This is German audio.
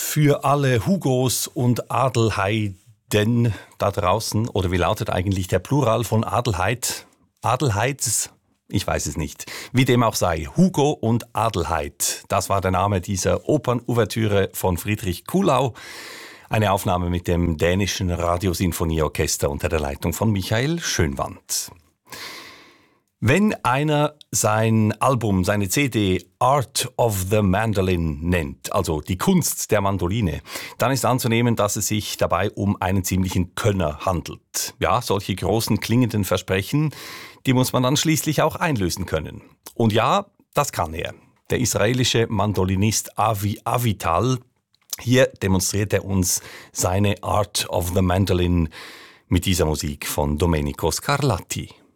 Für alle Hugos und Adelheiden da draußen, oder wie lautet eigentlich der Plural von Adelheid? Adelheids? Ich weiß es nicht. Wie dem auch sei, Hugo und Adelheid. Das war der Name dieser Opernouvertüre von Friedrich Kuhlau. Eine Aufnahme mit dem dänischen Radiosinfonieorchester unter der Leitung von Michael Schönwandt. Wenn einer sein Album, seine CD Art of the Mandolin nennt, also die Kunst der Mandoline, dann ist anzunehmen, dass es sich dabei um einen ziemlichen Könner handelt. Ja, solche großen klingenden Versprechen, die muss man dann schließlich auch einlösen können. Und ja, das kann er. Der israelische Mandolinist Avi Avital, hier demonstriert er uns seine Art of the Mandolin mit dieser Musik von Domenico Scarlatti.